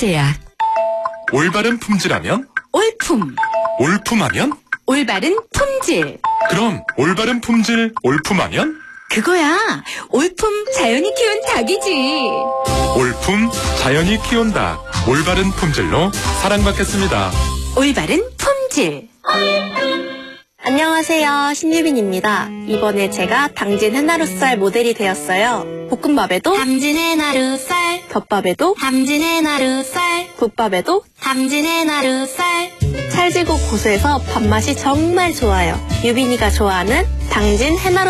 영양제약. 올바른 품질하면? 올품. 올품하면? 올바른 품질. 그럼 올바른 품질 올품하면? 그거야. 올품 자연이 키운 닭이지. 올품 자연이 키운 닭. 올바른 품질로 사랑받겠습니다. 올바른 품질. 안녕하세요, 신유빈입니다. 이번에 제가 당진 해나루살 모델이 되었어요. 볶음밥에도 당진 해나루살, 덮밥에도 당진 해나루살, 국밥에도 당진 해나루살. 찰지고 고소해서 밥맛이 정말 좋아요. 유빈이가 좋아하는 당진 해나루